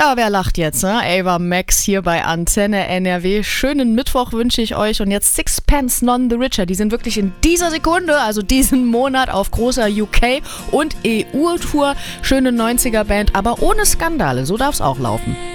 Ja, wer lacht jetzt, ne? Ava Max hier bei Antenne NRW. Schönen Mittwoch wünsche ich euch. Und jetzt Sixpence None the Richer. Die sind wirklich in dieser Sekunde, also diesen Monat, auf großer UK- und EU-Tour. Schöne 90er-Band, aber ohne Skandale. So darf es auch laufen.